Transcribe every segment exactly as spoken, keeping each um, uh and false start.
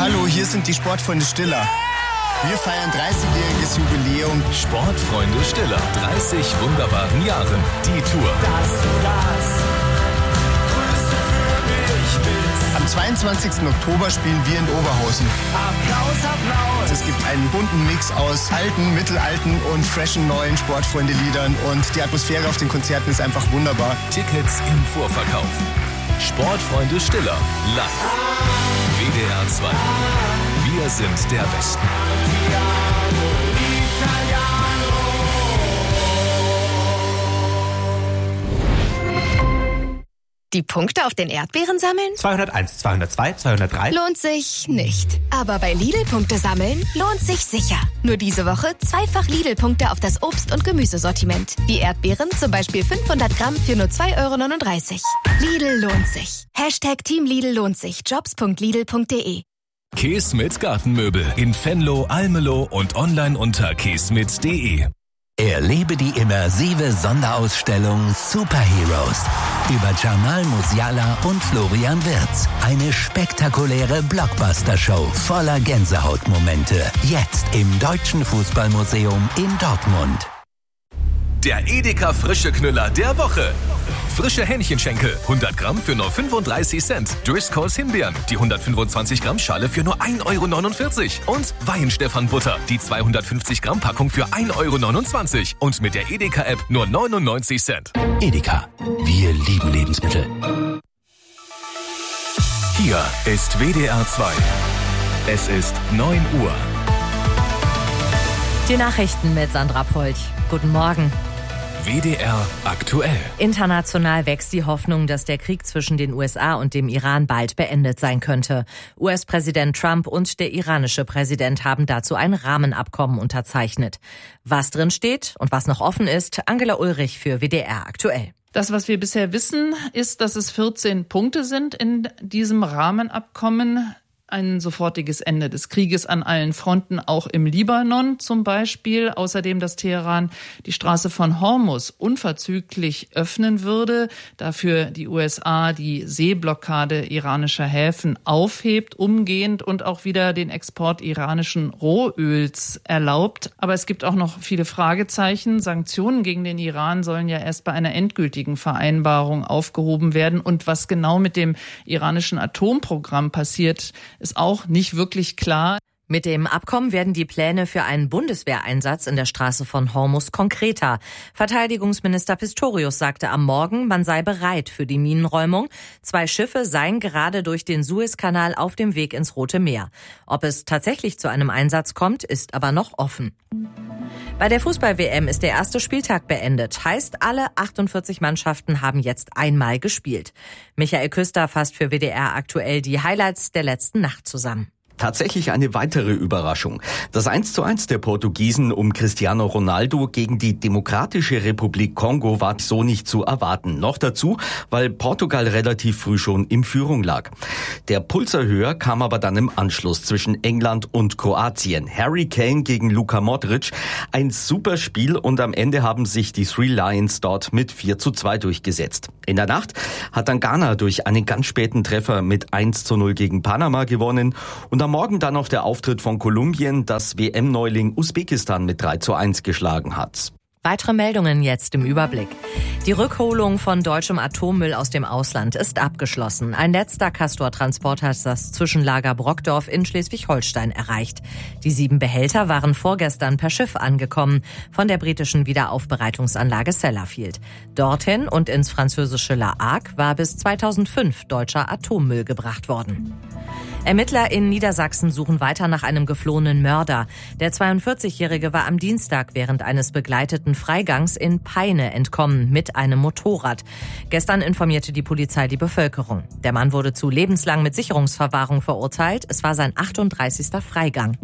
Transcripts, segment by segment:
Hallo, hier sind die Sportfreunde Stiller. Wir feiern dreißigjähriges Jubiläum. Sportfreunde Stiller, dreißig wunderbaren Jahren. Die Tour. Dass du das Größte für mich bist. Am zweiundzwanzigsten Oktober spielen wir in Oberhausen. Applaus, Applaus. Es gibt einen bunten Mix aus alten, mittelalten und freshen neuen Sportfreunde-Liedern. Und die Atmosphäre auf den Konzerten ist einfach wunderbar. Tickets im Vorverkauf. Sportfreunde Stiller, live. W D R zwei. Wir sind der Westen. Die Punkte auf den Erdbeeren sammeln? zweihunderteins, zweihundertzwei, zweihundertdrei. Lohnt sich nicht. Aber bei Lidl-Punkte sammeln lohnt sich sicher. Nur diese Woche zweifach Lidl-Punkte auf das Obst- und Gemüsesortiment. Die Erdbeeren zum Beispiel fünfhundert Gramm für nur zwei Euro neununddreißig. Lidl lohnt sich. Hashtag Team Lidl lohnt sich. Jobs punkt lidl punkt de. Käsmit Gartenmöbel in Venlo, Almelo und online unter käsmit punkt de. Erlebe die immersive Sonderausstellung Superheroes über Jamal Musiala und Florian Wirtz. Eine spektakuläre Blockbuster-Show voller Gänsehautmomente. Jetzt im Deutschen Fußballmuseum in Dortmund. Der Edeka Frische Knüller der Woche. Frische Hähnchenschenkel, hundert Gramm für nur fünfunddreißig Cent. Driscolls Himbeeren, die hundertfünfundzwanzig Gramm Schale für nur ein Euro neunundvierzig. Und Weihenstephan Butter, die zweihundertfünfzig Gramm Packung für ein Euro neunundzwanzig. Und mit der Edeka-App nur neunundneunzig Cent. Edeka, wir lieben Lebensmittel. Hier ist W D R zwei. Es ist neun Uhr. Die Nachrichten mit Sandra Polch. Guten Morgen. W D R aktuell. International wächst die Hoffnung, dass der Krieg zwischen den U S A und dem Iran bald beendet sein könnte. U S-Präsident Trump und der iranische Präsident haben dazu ein Rahmenabkommen unterzeichnet. Was drin steht und was noch offen ist, Angela Ulrich für W D R aktuell. Das, was wir bisher wissen, ist, dass es vierzehn Punkte sind in diesem Rahmenabkommen. Ein sofortiges Ende des Krieges an allen Fronten, auch im Libanon zum Beispiel. Außerdem, dass Teheran die Straße von Hormuz unverzüglich öffnen würde, dafür die U S A die Seeblockade iranischer Häfen aufhebt, umgehend und auch wieder den Export iranischen Rohöls erlaubt. Aber es gibt auch noch viele Fragezeichen. Sanktionen gegen den Iran sollen ja erst bei einer endgültigen Vereinbarung aufgehoben werden. Und was genau mit dem iranischen Atomprogramm passiert, ist auch nicht wirklich klar. Mit dem Abkommen werden die Pläne für einen Bundeswehreinsatz in der Straße von Hormuz konkreter. Verteidigungsminister Pistorius sagte am Morgen, man sei bereit für die Minenräumung. Zwei Schiffe seien gerade durch den Suezkanal auf dem Weg ins Rote Meer. Ob es tatsächlich zu einem Einsatz kommt, ist aber noch offen. Bei der Fußball-W M ist der erste Spieltag beendet. Heißt, alle achtundvierzig Mannschaften haben jetzt einmal gespielt. Michael Küster fasst für W D R aktuell die Highlights der letzten Nacht zusammen. Tatsächlich eine weitere Überraschung. Das eins zu eins der Portugiesen um Cristiano Ronaldo gegen die Demokratische Republik Kongo war so nicht zu erwarten. Noch dazu, weil Portugal relativ früh schon in Führung lag. Der Pulserhöher kam aber dann im Anschluss zwischen England und Kroatien. Harry Kane gegen Luka Modric. Ein super Spiel und am Ende haben sich die Three Lions dort mit vier zu zwei durchgesetzt. In der Nacht hat dann Ghana durch einen ganz späten Treffer mit eins zu null gegen Panama gewonnen und am Morgen dann noch der Auftritt von Kolumbien, das W M-Neuling Usbekistan mit drei zu eins geschlagen hat. Weitere Meldungen jetzt im Überblick. Die Rückholung von deutschem Atommüll aus dem Ausland ist abgeschlossen. Ein letzter Castor-Transport hat das Zwischenlager Brockdorf in Schleswig-Holstein erreicht. Die sieben Behälter waren vorgestern per Schiff angekommen von der britischen Wiederaufbereitungsanlage Sellafield. Dorthin und ins französische La Hague war bis zweitausendfünf deutscher Atommüll gebracht worden. Ermittler in Niedersachsen suchen weiter nach einem geflohenen Mörder. Der zweiundvierzigjährige war am Dienstag während eines begleiteten Freigangs in Peine entkommen mit einem Motorrad. Gestern informierte die Polizei die Bevölkerung. Der Mann wurde zu lebenslang mit Sicherungsverwahrung verurteilt. Es war sein achtunddreißigster Freigang.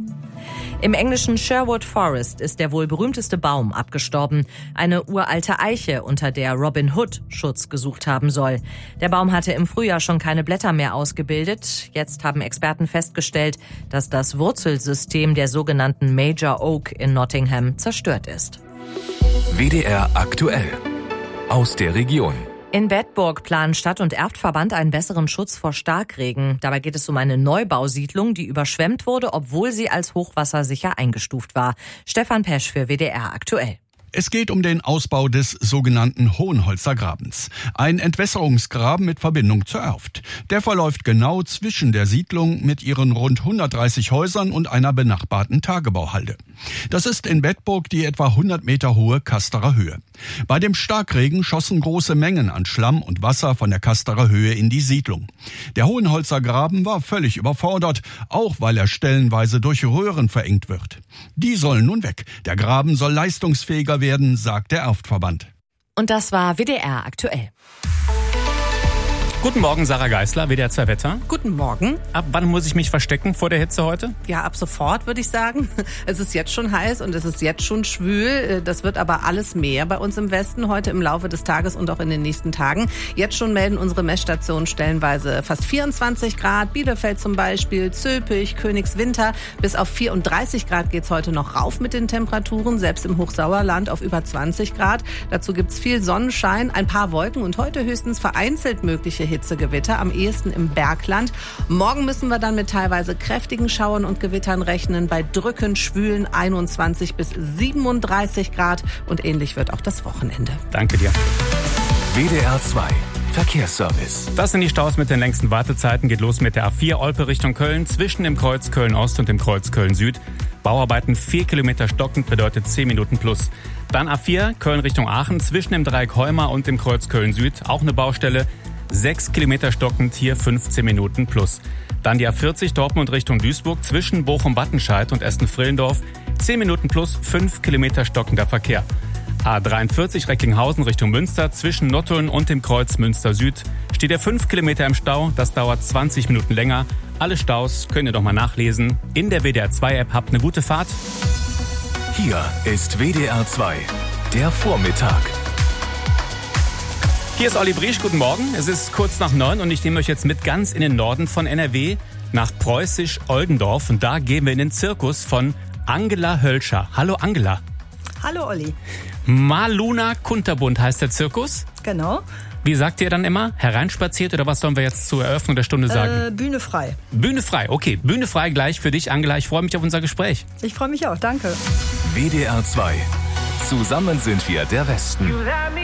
Im englischen Sherwood Forest ist der wohl berühmteste Baum abgestorben. Eine uralte Eiche, unter der Robin Hood Schutz gesucht haben soll. Der Baum hatte im Frühjahr schon keine Blätter mehr ausgebildet. Jetzt haben Experten festgestellt, dass das Wurzelsystem der sogenannten Major Oak in Nottingham zerstört ist. W D R aktuell. Aus der Region. In Bedburg planen Stadt- und Erftverband einen besseren Schutz vor Starkregen. Dabei geht es um eine Neubausiedlung, die überschwemmt wurde, obwohl sie als hochwassersicher eingestuft war. Stefan Pesch für W D R aktuell. Es geht um den Ausbau des sogenannten Hohenholzer Grabens. Ein Entwässerungsgraben mit Verbindung zur Erft. Der verläuft genau zwischen der Siedlung mit ihren rund hundertdreißig Häusern und einer benachbarten Tagebauhalde. Das ist in Bedburg die etwa hundert Meter hohe Kasterer Höhe. Bei dem Starkregen schossen große Mengen an Schlamm und Wasser von der Kasterer Höhe in die Siedlung. Der Hohenholzer Graben war völlig überfordert, auch weil er stellenweise durch Röhren verengt wird. Die sollen nun weg. Der Graben soll leistungsfähiger werden, sagt der Erftverband. Und das war W D R aktuell. Guten Morgen, Sarah Geisler, W D R zwei Wetter. Guten Morgen. Ab wann muss ich mich verstecken vor der Hitze heute? Ja, ab sofort würde ich sagen. Es ist jetzt schon heiß und es ist jetzt schon schwül. Das wird aber alles mehr bei uns im Westen heute im Laufe des Tages und auch in den nächsten Tagen. Jetzt schon melden unsere Messstationen stellenweise fast vierundzwanzig Grad. Bielefeld zum Beispiel, Zülpich, Königswinter. Bis auf vierunddreißig Grad geht's heute noch rauf mit den Temperaturen. Selbst im Hochsauerland auf über zwanzig Grad. Dazu gibt's viel Sonnenschein, ein paar Wolken und heute höchstens vereinzelt mögliche Hitzegewitter, am ehesten im Bergland. Morgen müssen wir dann mit teilweise kräftigen Schauern und Gewittern rechnen, bei drückend schwülen einundzwanzig bis siebenunddreißig Grad und ähnlich wird auch das Wochenende. Danke dir. W D R zwei Verkehrsservice. Das sind die Staus mit den längsten Wartezeiten. Geht los mit der A vier Olpe Richtung Köln, zwischen dem Kreuz Köln-Ost und dem Kreuz Köln-Süd. Bauarbeiten vier Kilometer stockend, bedeutet zehn Minuten plus. Dann A vier Köln Richtung Aachen, zwischen dem Dreieck Heuma und dem Kreuz Köln-Süd. Auch eine Baustelle. sechs Kilometer stockend, hier fünfzehn Minuten plus. Dann die A vierzig Dortmund Richtung Duisburg zwischen Bochum-Wattenscheid und Essen-Frillendorf. zehn Minuten plus, fünf Kilometer stockender Verkehr. A dreiundvierzig Recklinghausen Richtung Münster zwischen Nottuln und dem Kreuz Münster Süd. Steht er fünf Kilometer im Stau, das dauert zwanzig Minuten länger. Alle Staus könnt ihr doch mal nachlesen. In der W D R zwei App habt eine gute Fahrt. Hier ist W D R zwei, der Vormittag. Hier ist Olli Briesch, guten Morgen. Es ist kurz nach neun und ich nehme euch jetzt mit ganz in den Norden von N R W nach Preußisch-Oldendorf. Und da gehen wir in den Zirkus von Angela Hölscher. Hallo Angela. Hallo Olli. Maluna Kunterbund heißt der Zirkus. Genau. Wie sagt ihr dann immer? Hereinspaziert oder was sollen wir jetzt zur Eröffnung der Stunde sagen? Äh, Bühne frei. Bühne frei, okay. Bühne frei gleich für dich, Angela. Ich freue mich auf unser Gespräch. Ich freue mich auch, danke. W D R zwei. Zusammen sind wir der Westen.